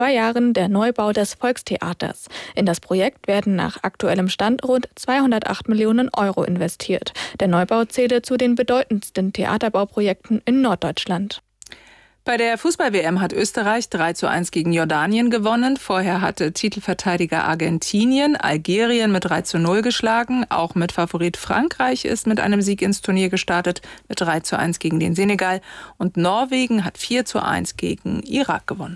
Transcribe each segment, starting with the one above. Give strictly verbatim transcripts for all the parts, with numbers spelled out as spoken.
zwei Jahren der Neubau des Volkstheaters. In das Projekt werden nach aktuellem Stand rund zweihundertacht Millionen Euro investiert. Der Neubau zähle zu den bedeutendsten Theaterbauprojekten in Norddeutschland. Bei der Fußball-W M hat Österreich drei zu eins gegen Jordanien gewonnen. Vorher hatte Titelverteidiger Argentinien Algerien mit drei zu null geschlagen. Auch mit Favorit Frankreich ist mit einem Sieg ins Turnier gestartet, mit drei zu eins gegen den Senegal. Und Norwegen hat vier zu eins gegen Irak gewonnen.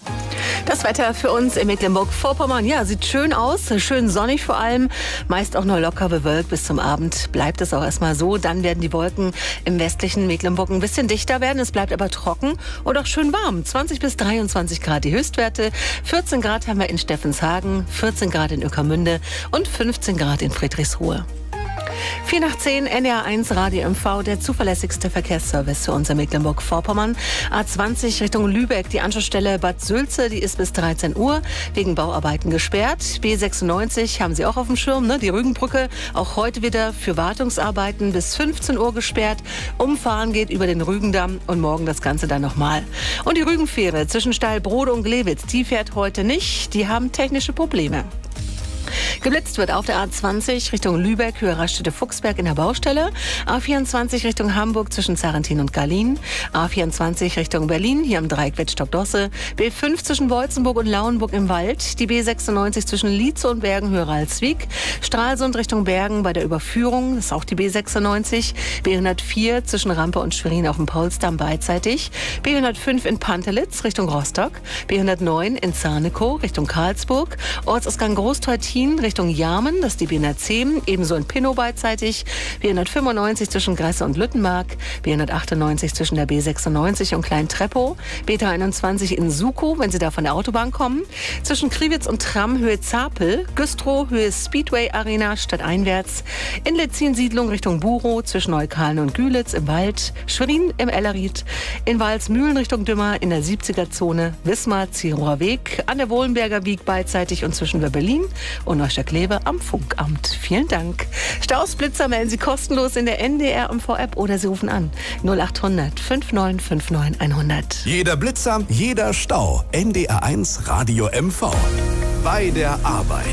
Das Wetter für uns in Mecklenburg-Vorpommern, ja, sieht schön aus, schön sonnig vor allem, meist auch nur locker bewölkt bis zum Abend. Bleibt es auch erstmal so, dann werden die Wolken im westlichen Mecklenburg ein bisschen dichter werden. Es bleibt aber trocken und auch schön warm. zwanzig bis dreiundzwanzig Grad die Höchstwerte, vierzehn Grad haben wir in Steffenshagen, vierzehn Grad in Ueckermünde und fünfzehn Grad in Friedrichsruhe. vier nach zehn, N D R eins Radio M V, der zuverlässigste Verkehrsservice für uns in Mecklenburg-Vorpommern. A zwanzig Richtung Lübeck, die Anschlussstelle Bad Sülze, die ist bis dreizehn Uhr wegen Bauarbeiten gesperrt. B sechsundneunzig haben Sie auch auf dem Schirm, ne? Die Rügenbrücke, auch heute wieder für Wartungsarbeiten bis fünfzehn Uhr gesperrt. Umfahren geht über den Rügendamm und morgen das Ganze dann nochmal. Und die Rügenfähre zwischen Steilbrode und Glewitz, die fährt heute nicht. Die haben technische Probleme. Geblitzt wird auf der A zwanzig Richtung Lübeck, Höhe Raststätte-Fuchsberg in der Baustelle. A vierundzwanzig Richtung Hamburg zwischen Sarrentin und Garlin. A vierundzwanzig Richtung Berlin, hier am Dreieck Wettstock-Dosse. B fünf zwischen Beutzenburg und Lauenburg im Wald. Die B sechsundneunzig zwischen Lietze und Bergen, Höhe Ralswiek. Stralsund Richtung Bergen bei der Überführung, das ist auch die B sechsundneunzig. B hundertvier zwischen Rampe und Schwerin auf dem Paulsdamm beidseitig. B hundertfünf in Pantelitz Richtung Rostock. B hundertneun in Zarnekow Richtung Karlsburg. Ortsausgang Großteutin Richtung Jarmen, das ist die B hundertzehn, ebenso in Pinnow beidseitig. B hundertfünfundneunzig zwischen Gresse und Lüttenmark. B hundertachtundneunzig zwischen der B sechsundneunzig und Klein-Treppow. B dreiundzwanzig in Sukow, wenn Sie da von der Autobahn kommen. Zwischen Kriwitz und Tramm Höhe Zapel. Güstrow Höhe Speedway Arena stadteinwärts. In Letzin-Siedlung Richtung Burow zwischen Neukalen und Gülitz im Wald. Schwerin im Ellerried. In Walsmühlen Richtung Dümmer in der siebziger-Zone. Wismar, Zierower Weg. An der Wohlenberger Wieg beidseitig und zwischen Berlin und Neustadt-Kleve am Funkamt. Vielen Dank. Staus, Blitzer melden Sie kostenlos in der N D R M V-App oder Sie rufen an null achthundert fünfundneunzig neunundfünfzig hundert. Jeder Blitzer, jeder Stau. N D R eins Radio M V. Bei der Arbeit.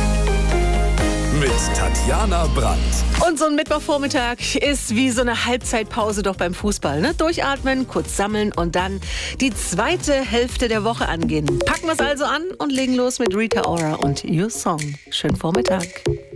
Mit Tatjana Brandt. Und so ein Mittwochvormittag ist wie so eine Halbzeitpause doch beim Fußball. Ne? Durchatmen, kurz sammeln und dann die zweite Hälfte der Woche angehen. Packen wir es also an und legen los mit Rita Ora und Your Song. Schönen Vormittag.